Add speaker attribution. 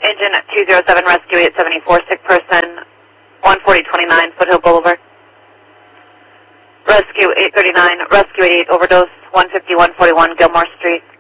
Speaker 1: Engine 207, rescue 874, sick person, 14029 Foothill Boulevard. Rescue 839, rescue 88, overdose, 15141 Gilmore Street.